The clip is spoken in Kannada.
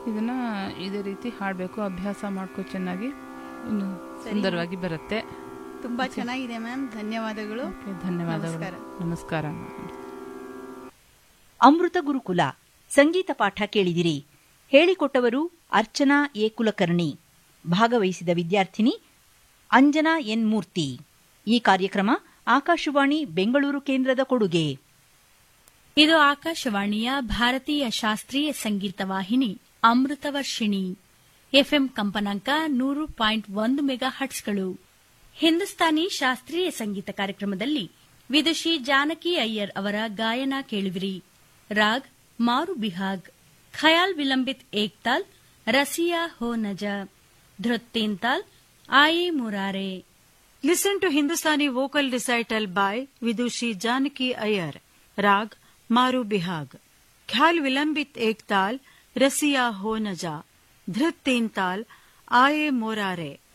ಇದನ್ನ ಇದೇ ರೀತಿ ಹಾಡಬೇಕು, ಅಭ್ಯಾಸ ಮಾಡ್ಕೋ ಚೆನ್ನಾಗಿ, ಇನ್ನು ಸುಂದರವಾಗಿ ಬರುತ್ತೆ. ತುಂಬಾ ಚೆನ್ನಾಗಿದೆ ಮ್ಯಾಮ್, ಧನ್ಯವಾದಗಳು. ಧನ್ಯವಾದಗಳು, ನಮಸ್ಕಾರ. ಅಮೃತ ಗುರುಕುಲ ಸಂಗೀತ ಪಾಠ ಕೇಳಿದಿರಿ. ಹೇಳಿಕೊಟ್ಟವರು ಅರ್ಚನಾ ಎ ಕುಲಕರ್ಣಿ. ಭಾಗವಹಿಸಿದ ವಿದ್ಯಾರ್ಥಿನಿ ಅಂಜನಾ ಎನ್ ಮೂರ್ತಿ. ಈ ಕಾರ್ಯಕ್ರಮ ಆಕಾಶವಾಣಿ ಬೆಂಗಳೂರು ಕೇಂದ್ರದ ಕೊಡುಗೆ. ಇದು ಆಕಾಶವಾಣಿಯ ಭಾರತೀಯ ಶಾಸ್ತ್ರೀಯ ಸಂಗೀತ ವಾಹಿನಿ ಅಮೃತವರ್ಷಿಣಿ. ಎಫ್ಎಂ ಕಂಪನಾಂಕ 100.1 ಮೆಗಾ ಹರ್ಟ್ಸ್ಗಳು. ಹಿಂದೂಸ್ತಾನಿ ಶಾಸ್ತ್ರೀಯ ಸಂಗೀತ ಕಾರ್ಯಕ್ರಮದಲ್ಲಿ ವಿದುಷಿ ಜಾನಕಿ ಅಯ್ಯರ್ ಅವರ ಗಾಯನ ಕೇಳುವಿರಿ. ರಾಗ್ ಮಾರು ಬಿಹಾಗ್, ಖಯಾಲ್ ವಿಲಂಬಿತ್ ಏಕ್ತಾಲ್, ರಸಿಯಾ ಹೋ ನಜ, ಧೃತ್ ತೀನ್ತಾಲ್, ಆಯೆ Murare. Listen to Hindustani vocal recital by Vidushi Janaki Iyer. Rag Maru Bihag. Khyal Vilambit Ek Tal, Rasiya Ho Naja. Dhrit Teen Tal, Aaye Morare.